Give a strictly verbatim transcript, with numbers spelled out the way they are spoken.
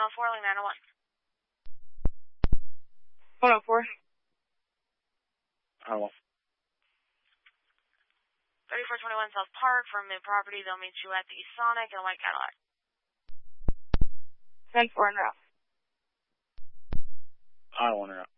one oh four, Ling nine oh one. one oh four. I will. thirty-four twenty-one South Park, from the property. They'll meet you at the Sonic and White Cadillac. ten four en route. I one route.